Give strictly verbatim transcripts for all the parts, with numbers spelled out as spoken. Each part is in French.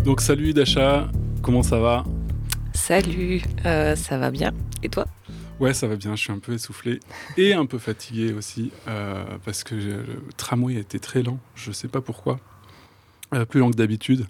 Donc salut Dasha, comment ça va ? Salut, euh, ça va bien. Et toi ? Ouais, ça va bien, je suis un peu essoufflé et un peu fatigué aussi, euh, parce que le tramway a été très lent, je sais pas pourquoi, euh, plus lent que d'habitude.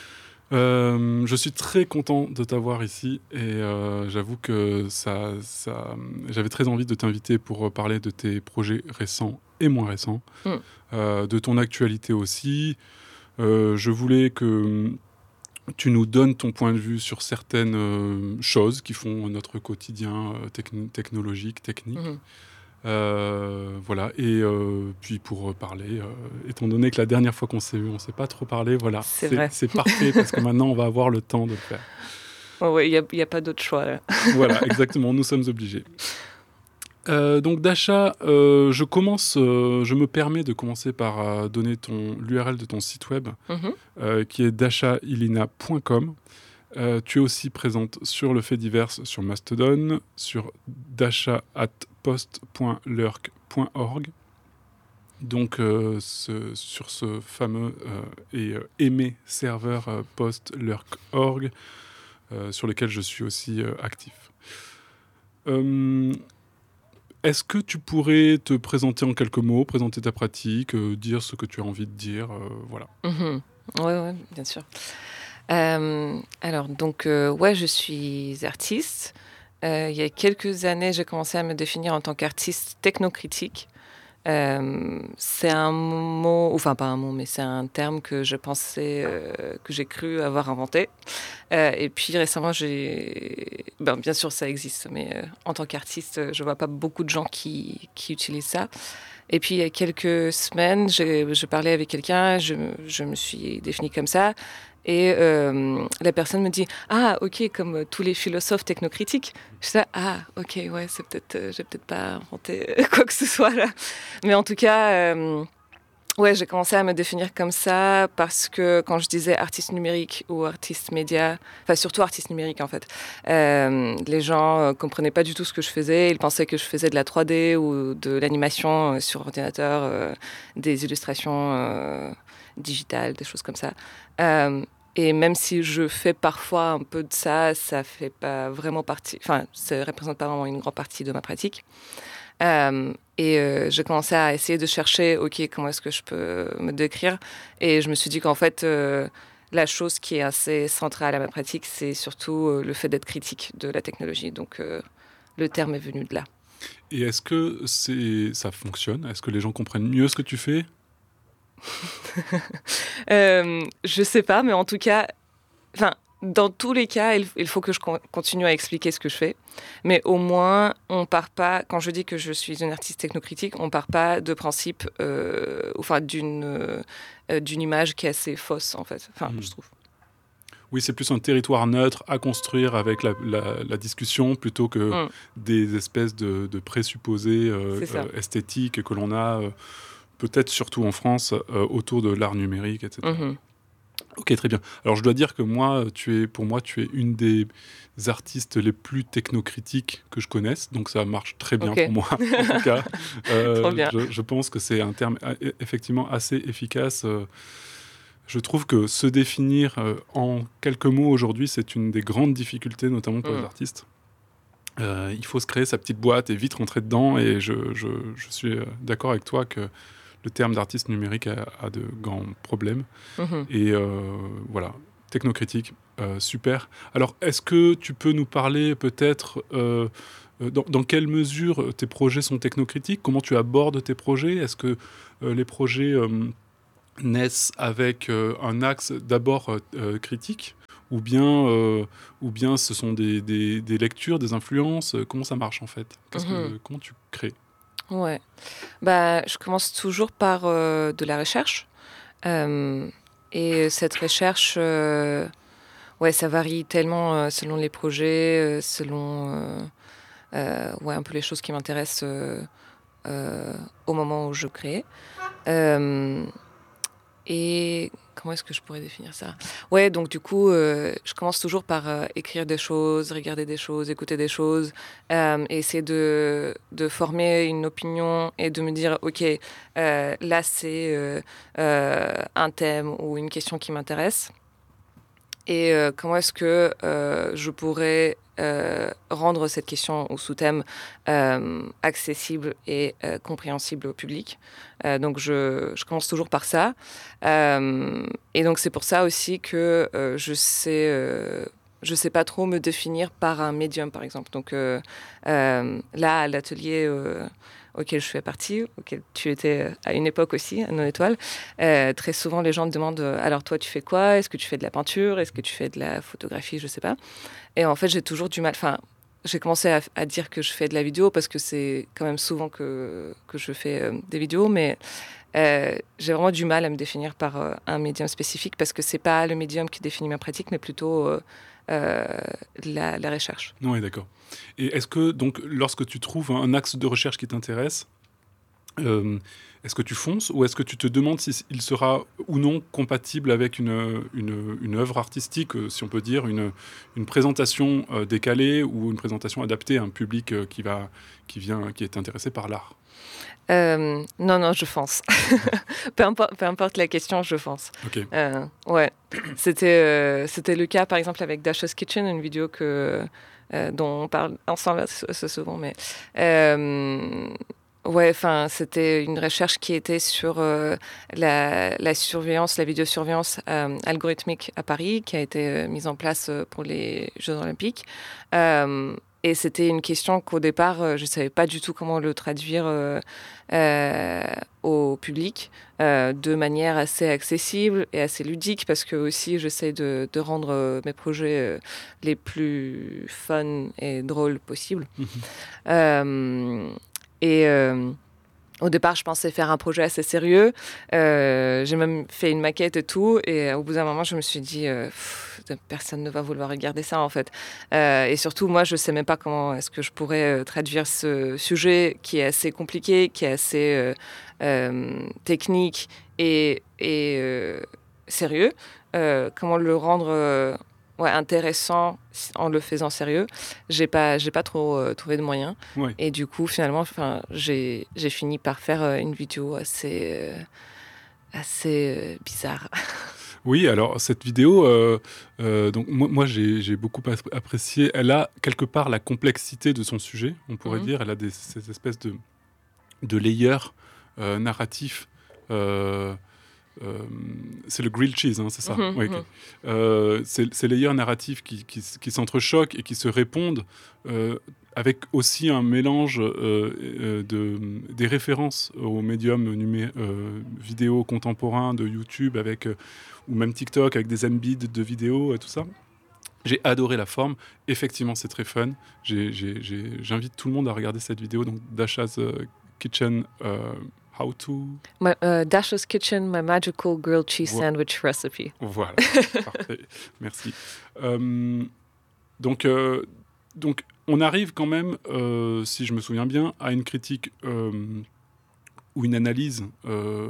Euh, je suis très content de t'avoir ici et euh, j'avoue que ça, ça, j'avais très envie de t'inviter pour parler de tes projets récents et moins récents, Mm. euh, de ton actualité aussi. Euh, je voulais que tu nous donnes ton point de vue sur certaines euh, choses qui font notre quotidien euh, techn- technologique, technique. Mhm. Euh, voilà, et euh, puis pour parler, euh, étant donné que la dernière fois qu'on s'est vu, on ne s'est pas trop parlé, voilà, C'est c'est, vrai. c'est parfait parce que maintenant on va avoir le temps de le faire. Ouais, ouais, il n'y a, y a pas d'autre choix là. Voilà, exactement, nous sommes obligés. Euh, donc Dasha, euh, je commence, euh, je me permets de commencer par euh, donner ton, l'U R L de ton site web, Mhm. euh, qui est dasha ilina point com. Euh, tu es aussi présente sur le fait divers sur Mastodon, sur dasha at post point lurk point org. Donc euh, ce, sur ce fameux euh, et euh, aimé serveur euh, post lurk point org, euh, sur lequel je suis aussi euh, actif. Euh, Est-ce que tu pourrais te présenter en quelques mots, présenter ta pratique, euh, dire ce que tu as envie de dire, euh, voilà. Mhm. Ouais, ouais, bien sûr. Euh, alors, donc, euh, ouais, je suis artiste. Euh, il y a quelques années, j'ai commencé à me définir en tant qu'artiste technocritique. Euh, c'est un mot, enfin pas un mot, mais c'est un terme que je pensais, euh, que j'ai cru avoir inventé. Euh, et puis récemment, j'ai, ben, bien sûr ça existe, mais euh, en tant qu'artiste, je vois pas beaucoup de gens qui, qui utilisent ça. Et puis il y a quelques semaines, j'ai, je parlais avec quelqu'un, je, je me suis définie comme ça. Et euh, la personne me dit « Ah, ok, comme tous les philosophes technocritiques. » Je dis « Ah, ok, ouais, c'est peut-être, euh, j'ai peut-être pas inventé quoi que ce soit là. » Mais en tout cas, euh, ouais, j'ai commencé à me définir comme ça parce que quand je disais artiste numérique ou artiste média, enfin surtout artiste numérique en fait, euh, les gens euh, comprenaient pas du tout ce que je faisais. Ils pensaient que je faisais de la trois D ou de l'animation euh, sur ordinateur, euh, des illustrations euh, digitales, des choses comme ça. Euh, Et même si je fais parfois un peu de ça, ça fait pas vraiment partie, enfin, ça représente pas vraiment une grande partie de ma pratique. Euh, et euh, j'ai commencé à essayer de chercher, ok, comment est-ce que je peux me décrire. Et je me suis dit qu'en fait, euh, la chose qui est assez centrale à ma pratique, c'est surtout euh, le fait d'être critique de la technologie. Donc, euh, le terme est venu de là. Et est-ce que c'est, ça fonctionne ? Est-ce que les gens comprennent mieux ce que tu fais ? Euh, je sais pas, mais en tout cas, enfin, dans tous les cas, il, il faut que je con- continue à expliquer ce que je fais. Mais au moins, on part pas. Quand je dis que je suis une artiste technocritique, on part pas de principe, euh, enfin, d'une euh, d'une image qui est assez fausse en fait. Enfin, Mmh. je trouve. Oui, c'est plus un territoire neutre à construire avec la, la- la discussion plutôt que Mm, des espèces de, de présupposés euh, c'est ça. euh, esthétiques que l'on a, euh, peut-être surtout en France, euh, autour de l'art numérique, et cetera. Mhm. Ok, très bien. Alors, je dois dire que moi, tu es, pour moi, tu es une des artistes les plus technocritiques que je connaisse, donc ça marche très bien Ok. pour moi, en tout cas. Euh, Trop bien. je, je pense que c'est un terme euh, effectivement assez efficace. euh, Je trouve que se définir euh, en quelques mots aujourd'hui, c'est une des grandes difficultés, notamment pour les Mm. artistes. Euh, il faut se créer sa petite boîte et vite rentrer dedans. Et je, je, je suis euh, d'accord avec toi que le terme d'artiste numérique a, a de grands problèmes. Mhm. Et euh, voilà, technocritique, euh, super. Alors, est-ce que tu peux nous parler peut-être euh, euh, dans, dans quelle mesure tes projets sont technocritiques ? Comment tu abordes tes projets ? Est-ce que euh, les projets euh, naissent avec euh, un axe d'abord euh, euh, critique, ou bien, euh, ou bien ce sont des, des, des lectures, des influences. euh, Comment ça marche en fait ? Qu'est-ce Mhm. que, comment tu crées ? Ouais. Bah, je commence toujours par euh, de la recherche. Euh, et cette recherche, euh, ouais, ça varie tellement euh, selon les projets, euh, selon euh, euh, ouais, un peu les choses qui m'intéressent euh, euh, au moment où je crée. Euh, et comment est-ce que je pourrais définir ça ? Ouais, donc du coup, euh, je commence toujours par euh, écrire des choses, regarder des choses, écouter des choses, euh, et essayer de, de former une opinion et de me dire, ok, euh, là c'est euh, euh, un thème ou une question qui m'intéresse. et euh, comment est-ce que euh, je pourrais euh, rendre cette question ou sous-thème euh, accessible et euh, compréhensible au public. Euh, donc je, je commence toujours par ça. Euh, et donc c'est pour ça aussi que euh, je sais... Euh, je sais pas trop me définir par un médium, par exemple. Donc euh, euh, là, à l'atelier euh, auquel je fais partie, auquel tu étais à une époque aussi, à Non-Étoile, euh, très souvent les gens me demandent euh, alors toi tu fais quoi? Est-ce que tu fais de la peinture? Est-ce que tu fais de la photographie? Je sais pas. Et en fait j'ai toujours du mal. Enfin, j'ai commencé à, à dire que je fais de la vidéo parce que c'est quand même souvent que, que je fais euh, des vidéos, mais euh, j'ai vraiment du mal à me définir par euh, un médium spécifique parce que c'est pas le médium qui définit ma pratique, mais plutôt euh, euh, la, la recherche. Oui, d'accord. Et est-ce que, donc, lorsque tu trouves un axe de recherche qui t'intéresse, euh, est-ce que tu fonces ou est-ce que tu te demandes s'il sera ou non compatible avec une, une, une œuvre artistique, si on peut dire, une, une présentation euh, décalée ou une présentation adaptée à un public euh, qui, va, qui, vient, qui est intéressé par l'art? Euh, non, non, je fonce. peu, importe, peu importe la question, je fonce. Ok. Euh, ouais, c'était, euh, c'était le cas, par exemple, avec Dasha's Kitchen, une vidéo que, euh, dont on parle ensemble assez souvent. Mais, euh, ouais, enfin, c'était une recherche qui était sur euh, la, la surveillance, la vidéosurveillance euh, algorithmique à Paris, qui a été euh, mise en place euh, pour les Jeux Olympiques. Euh, Et c'était une question qu'au départ, euh, je ne savais pas du tout comment le traduire euh, euh, au public euh, de manière assez accessible et assez ludique, parce que aussi j'essaie de, de rendre euh, mes projets euh, les plus fun et drôles possibles. Mmh. Euh, et... Euh, Au départ, je pensais faire un projet assez sérieux. Euh, j'ai même fait une maquette et tout. Et au bout d'un moment, je me suis dit, euh, pff, personne ne va vouloir regarder ça, en fait. Euh, et surtout, moi, je ne sais même pas comment est-ce que je pourrais euh, traduire ce sujet qui est assez compliqué, qui est assez euh, euh, technique et, et euh, sérieux. Euh, comment le rendre... Euh, Ouais, intéressant en le faisant sérieux. J'ai pas, j'ai pas trop euh, trouvé de moyens. Ouais. Et du coup, finalement, enfin, j'ai, j'ai fini par faire euh, une vidéo assez, euh, assez euh, bizarre. Oui, alors cette vidéo, euh, euh, donc moi, moi j'ai, j'ai beaucoup apprécié. Elle a quelque part la complexité de son sujet, on pourrait Mhm. dire. Elle a des, ces espèces de, de layers euh, narratifs. Euh, Euh, c'est le grilled cheese, hein, c'est ça. Mhm, Ouais, mhm. okay. euh, c'est, c'est layers narratifs qui, qui, qui s'entrechoquent et qui se répondent euh, avec aussi un mélange euh, euh, de, des références aux médiums numé- euh, vidéo contemporains de YouTube avec, euh, ou même TikTok avec des embeds de vidéos et tout ça. J'ai adoré la forme. Effectivement, c'est très fun. J'ai, j'ai, j'ai, j'invite tout le monde à regarder cette vidéo. Donc, Dasha's uh, Kitchen, uh, how to... My, uh, Dasha's Kitchen, my magical grilled cheese Vo- sandwich recipe. Voilà, parfait. Merci. Euh, donc, euh, donc, on arrive quand même, euh, si je me souviens bien, à une critique euh, ou une analyse euh,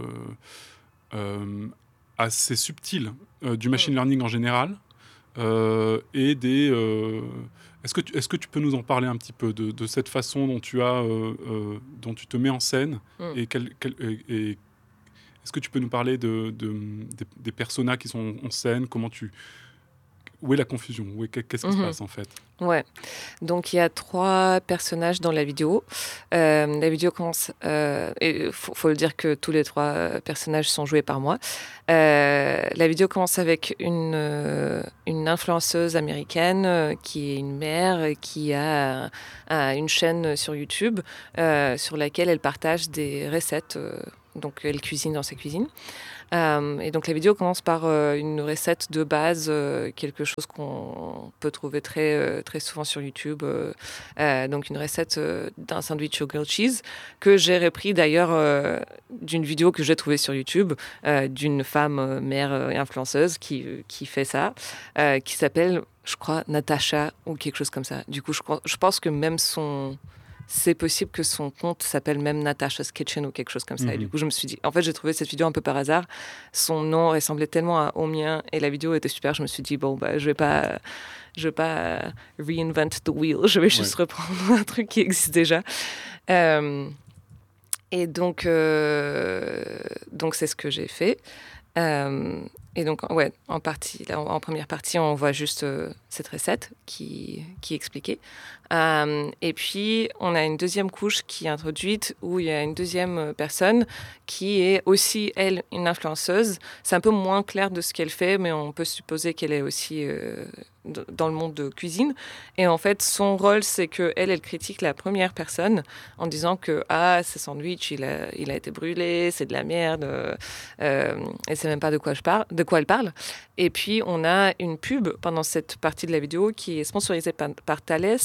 euh, assez subtile euh, du machine learning en général. Euh, et des. Euh, est-ce que tu, est-ce que tu peux nous en parler un petit peu de, de cette façon dont tu as, euh, euh, dont tu te mets en scène Mm. et, quel, quel- et- et est-ce que tu peux nous parler de, de- des, des personas qui sont en scène, comment tu, où est la confusion, où est, qu'est-ce qui se Mhm. passe en fait? Ouais. Donc, il y a trois personnages dans la vidéo. Euh, la vidéo commence... Euh, et faut, faut le dire que tous les trois euh, personnages sont joués par moi. Euh, la vidéo commence avec une, euh, une influenceuse américaine euh, qui est une mère et qui a euh, une chaîne sur YouTube euh, sur laquelle elle partage des recettes. Euh, donc, elle cuisine dans sa cuisine. Euh, et donc la vidéo commence par euh, une recette de base, euh, quelque chose qu'on peut trouver très, euh, très souvent sur YouTube. Euh, euh, donc une recette euh, d'un sandwich au grilled cheese que j'ai repris d'ailleurs euh, d'une vidéo que j'ai trouvée sur YouTube euh, d'une femme euh, mère euh, et influenceuse qui, euh, qui fait ça, euh, qui s'appelle, je crois, Natacha ou quelque chose comme ça. Du coup, je, crois- je pense que même son... C'est possible que son compte s'appelle même Natasha's Kitchen ou quelque chose comme ça. Mhm. Et du coup, je me suis dit... En fait, j'ai trouvé cette vidéo un peu par hasard. Son nom ressemblait tellement à- au mien et la vidéo était super. Je me suis dit, bon, bah, je vais pas... Je vais pas reinvent the wheel. Je vais juste Ouais. reprendre un truc qui existe déjà. Euh, et donc, euh, donc c'est ce que j'ai fait. Euh, Et donc, ouais, en, partie, là, en, en première partie, on voit juste euh, cette recette qui, qui est expliquée. Euh, et puis, on a une deuxième couche qui est introduite où il y a une deuxième personne qui est aussi, elle, une influenceuse. C'est un peu moins clair de ce qu'elle fait, mais on peut supposer qu'elle est aussi euh, d- dans le monde de cuisine. Et en fait, son rôle, c'est qu'elle, elle elle critique la première personne en disant que ah, ce sandwich, il a, il a été brûlé, c'est de la merde, euh, euh, elle sait même pas de quoi, je parle, de quoi elle parle. Et puis, on a une pub pendant cette partie de la vidéo qui est sponsorisée par, par Thales.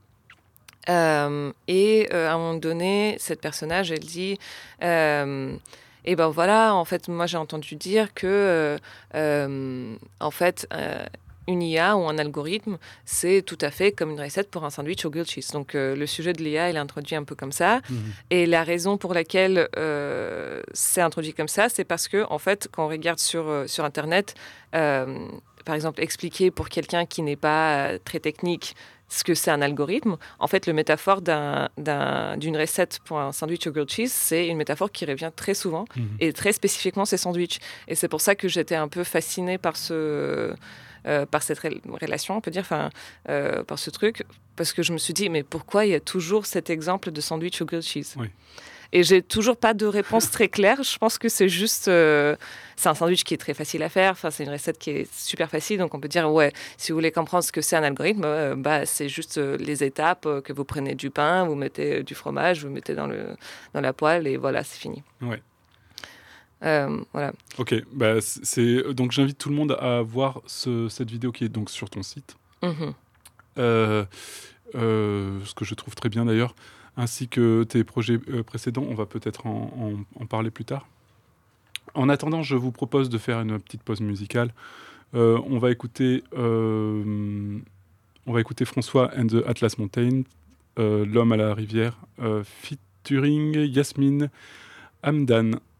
Euh, et euh, à un moment donné, cette personnage, elle dit euh, et ben voilà, en fait, moi j'ai entendu dire que euh, euh, en fait, euh, une I A ou un algorithme, c'est tout à fait comme une recette pour un sandwich au grilled cheese. Donc euh, le sujet de l'I A, il est introduit un peu comme ça. Mmh. Et la raison pour laquelle euh, c'est introduit comme ça, c'est parce que en fait, quand on regarde sur, euh, sur Internet, euh, par exemple, expliquer pour quelqu'un qui n'est pas euh, très technique ce que c'est un algorithme. En fait, le métaphore d'un, d'un, d'une recette pour un sandwich au grilled cheese, c'est une métaphore qui revient très souvent Mmh. et très spécifiquement ces sandwichs. Et c'est pour ça que j'étais un peu fascinée par ce, euh, par cette ré- relation, on peut dire, enfin, euh, par ce truc, parce que je me suis dit, mais pourquoi il y a toujours cet exemple de sandwich au grilled cheese ? Oui. Et j'ai toujours pas de réponse très claire. Je pense que c'est juste, euh, c'est un sandwich qui est très facile à faire. Enfin, c'est une recette qui est super facile. Donc on peut dire, ouais, si vous voulez comprendre ce que c'est un algorithme, euh, bah c'est juste euh, les étapes euh, que vous prenez du pain, vous mettez euh, du fromage, vous mettez dans le dans la poêle et voilà, c'est fini. Ouais. Euh, voilà. Ok, bah, c'est, c'est- donc j'invite tout le monde à voir ce- cette vidéo qui est donc sur ton site. Mhm. Euh, euh, ce que je trouve très bien d'ailleurs, ainsi que tes projets euh, précédents. On va peut-être en, en- en parler plus tard. En attendant, je vous propose de faire une petite pause musicale. Euh, on va écouter, euh, on va écouter François and the Atlas Mountain, euh, L'homme à la rivière, euh, featuring Yasmine Hamdan.